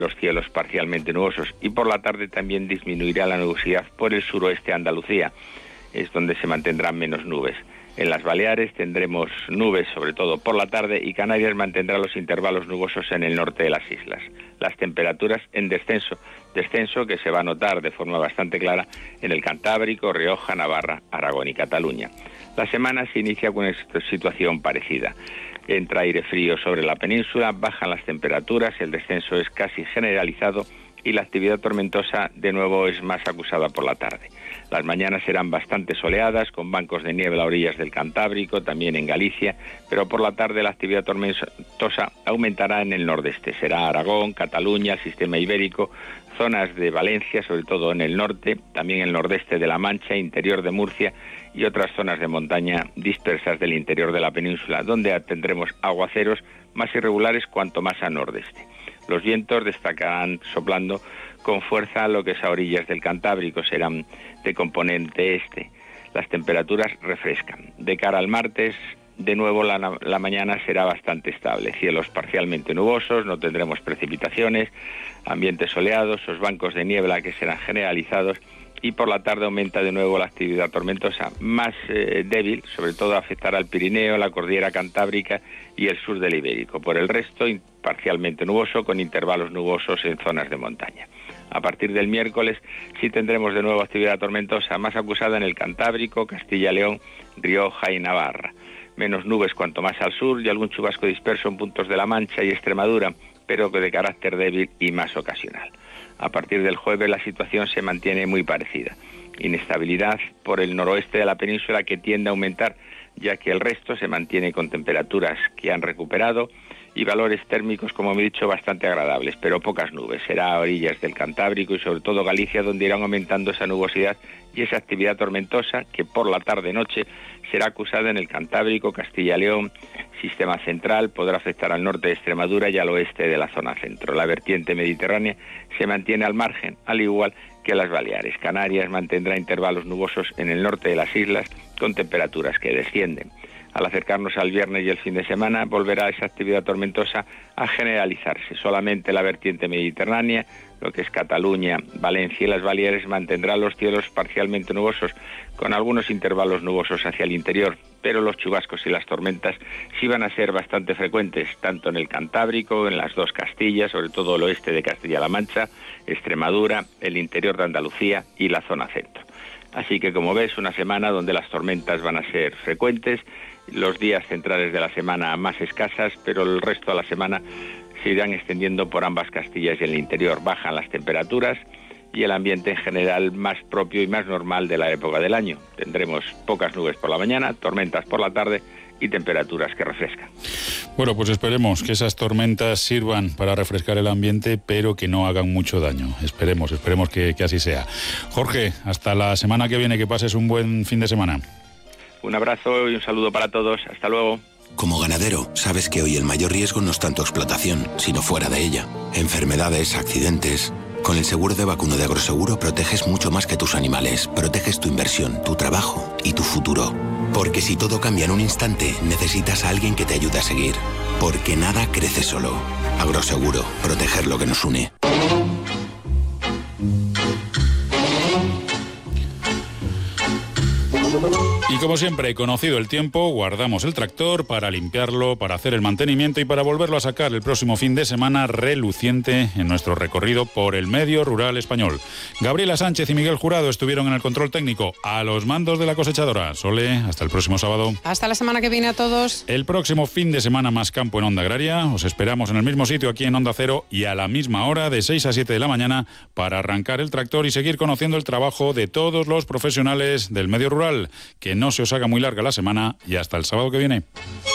los cielos parcialmente nubosos, y por la tarde también disminuirá la nubosidad por el suroeste de Andalucía, es donde se mantendrán menos nubes. En las Baleares tendremos nubes, sobre todo por la tarde, y Canarias mantendrá los intervalos nubosos en el norte de las islas. Las temperaturas en descenso que se va a notar de forma bastante clara en el Cantábrico, Rioja, Navarra, Aragón y Cataluña. La semana se inicia con una situación parecida. Entra aire frío sobre la península, bajan las temperaturas, el descenso es casi generalizado y la actividad tormentosa de nuevo es más acusada por la tarde. Las mañanas serán bastante soleadas, con bancos de niebla a orillas del Cantábrico, también en Galicia, pero por la tarde la actividad tormentosa aumentará en el nordeste. Será Aragón, Cataluña, el sistema ibérico, zonas de Valencia, sobre todo en el norte, también el nordeste de La Mancha, interior de Murcia y otras zonas de montaña dispersas del interior de la península, donde tendremos aguaceros más irregulares cuanto más al nordeste. Los vientos destacarán soplando con fuerza lo que es a orillas del Cantábrico, serán de componente este. Las temperaturas refrescan. De cara al martes, de nuevo la mañana será bastante estable. Cielos parcialmente nubosos, no tendremos precipitaciones, ambientes soleados, esos bancos de niebla que serán generalizados, y por la tarde aumenta de nuevo la actividad tormentosa, más débil, sobre todo afectará al Pirineo, la cordillera cantábrica y el sur del Ibérico. Por el resto, parcialmente nuboso, con intervalos nubosos en zonas de montaña. A partir del miércoles sí tendremos de nuevo actividad tormentosa, más acusada en el Cantábrico, Castilla y León, Rioja y Navarra. Menos nubes cuanto más al sur y algún chubasco disperso en puntos de La Mancha y Extremadura, pero de carácter débil y más ocasional. A partir del jueves la situación se mantiene muy parecida. Inestabilidad por el noroeste de la península que tiende a aumentar, ya que el resto se mantiene con temperaturas que han recuperado y valores térmicos, como he dicho, bastante agradables, pero pocas nubes. Será a orillas del Cantábrico y sobre todo Galicia donde irán aumentando esa nubosidad y esa actividad tormentosa que por la tarde-noche será acusada en el Cantábrico, Castilla y León, sistema central, podrá afectar al norte de Extremadura y al oeste de la zona centro. La vertiente mediterránea se mantiene al margen, al igual que las Baleares. Canarias mantendrá intervalos nubosos en el norte de las islas con temperaturas que descienden. Al acercarnos al viernes y el fin de semana, volverá esa actividad tormentosa a generalizarse. Solamente la vertiente mediterránea, lo que es Cataluña, Valencia y las Baleares, mantendrá los cielos parcialmente nubosos, con algunos intervalos nubosos hacia el interior, pero los chubascos y las tormentas sí van a ser bastante frecuentes, tanto en el Cantábrico, en las dos Castillas, sobre todo el oeste de Castilla-La Mancha, Extremadura, el interior de Andalucía y la zona centro. Así que, como ves, una semana donde las tormentas van a ser frecuentes, los días centrales de la semana más escasas, pero el resto de la semana se irán extendiendo por ambas Castillas y el interior. Bajan las temperaturas y el ambiente en general más propio y más normal de la época del año. Tendremos pocas nubes por la mañana, tormentas por la tarde y temperaturas que refrescan. Bueno, pues esperemos que esas tormentas sirvan para refrescar el ambiente, pero que no hagan mucho daño. Esperemos que así sea. Jorge, hasta la semana que viene, que pases un buen fin de semana. Un abrazo y un saludo para todos. Hasta luego. Como ganadero, sabes que hoy el mayor riesgo no es tanto explotación, sino fuera de ella. Enfermedades, accidentes. Con el seguro de vacuno de Agroseguro proteges mucho más que tus animales. Proteges tu inversión, tu trabajo y tu futuro. Porque si todo cambia en un instante, necesitas a alguien que te ayude a seguir. Porque nada crece solo. Agroseguro, proteger lo que nos une. Y como siempre, conocido el tiempo, guardamos el tractor para limpiarlo, para hacer el mantenimiento y para volverlo a sacar el próximo fin de semana reluciente en nuestro recorrido por el medio rural español. Gabriela Sánchez y Miguel Jurado estuvieron en el control técnico a los mandos de la cosechadora. Sole, hasta el próximo sábado. Hasta la semana que viene a todos. El próximo fin de semana más campo en Onda Agraria. Os esperamos en el mismo sitio aquí en Onda Cero y a la misma hora de 6 a 7 de la mañana para arrancar el tractor y seguir conociendo el trabajo de todos los profesionales del medio rural. Que no se os haga muy larga la semana y hasta el sábado que viene.